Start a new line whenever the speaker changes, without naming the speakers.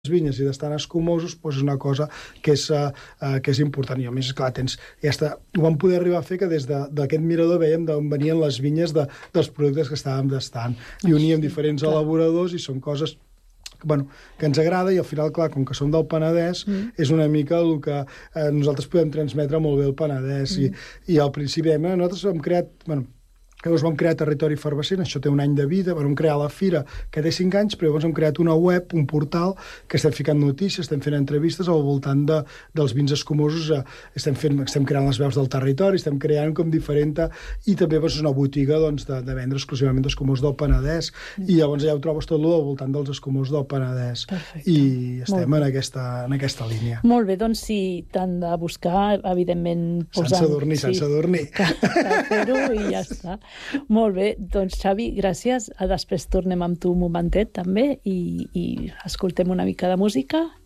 vinyes i d'estar escumosos, doncs és una cosa que és important. I a més, clar, ho vam poder arribar a fer que des d'aquest mirador veiem d'on venien les vinyes dels productes que estàvem tastant. I uníem diferents elaboradors i són coses que ens agrada i al final, clar, com que som del Penedès, és una mica el que nosaltres podem transmetre molt bé el Penedès. I al principi nosaltres hem creat... Llavors vam crear Territori Efervescent, això té un any de vida, vam crear la fira, que té 5 anys, però llavors hem creat una web, un portal, que estem ficant notícies, estem fent entrevistes al voltant dels vins escumosos, estem creant les veus del territori, estem creant com diferent, i també és una botiga de vendre exclusivament d'escumós del Penedès, i llavors ja ho trobes tot al voltant dels escumós del Penedès.
Perfecte.
I estem en aquesta línia.
Molt bé, doncs sí, t'han de buscar, evidentment...
Sense adormir.
Cal fer-ho i ja està. Molt bé, doncs Xavi, gràcies. Després tornem amb tu un momentet també i escoltem una mica de música